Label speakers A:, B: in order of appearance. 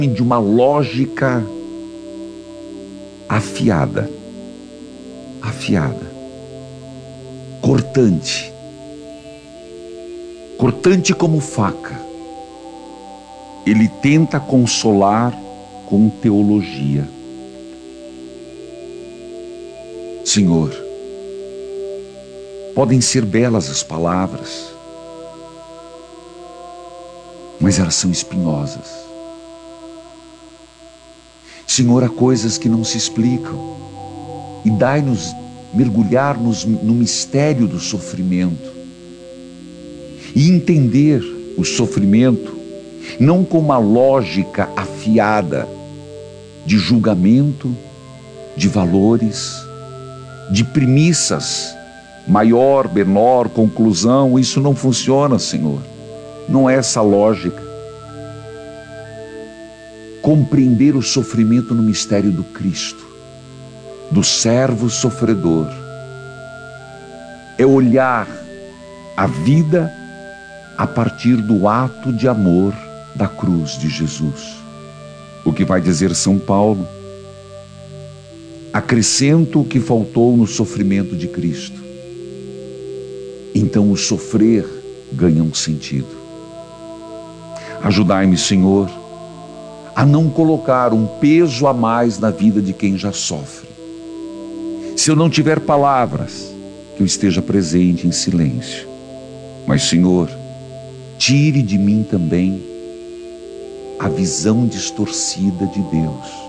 A: de uma lógica afiada, cortante como faca. Ele tenta consolar com teologia. Senhor, podem ser belas as palavras, mas elas são espinhosas. Senhor, há coisas que não se explicam, e dai-nos mergulhar-nos no mistério do sofrimento e entender o sofrimento não com uma lógica afiada de julgamento, de valores, de premissas, maior, menor, conclusão. Isso não funciona, Senhor. Não é essa lógica. Compreender o sofrimento no mistério do Cristo, do servo sofredor, é olhar a vida a partir do ato de amor da cruz de Jesus. O que vai dizer São Paulo? Acrescento o que faltou no sofrimento de Cristo. Então o sofrer ganha um sentido. Ajudai-me, Senhor, a não colocar um peso a mais na vida de quem já sofre. Se eu não tiver palavras, que eu esteja presente em silêncio. Mas, Senhor, tire de mim também a visão distorcida de Deus.